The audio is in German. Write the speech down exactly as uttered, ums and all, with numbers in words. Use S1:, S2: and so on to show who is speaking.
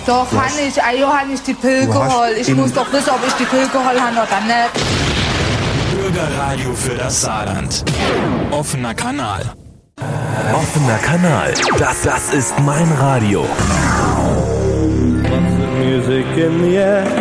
S1: Doch, han ich. Ah, jo, han ich die Pille geholt. Ich muss doch wissen, ob ich die Pille geholt habe oder nicht.
S2: Bürgerradio für das Saarland. Offener Kanal.
S3: Offener Kanal. Das, das ist mein Radio.
S4: Music in the air.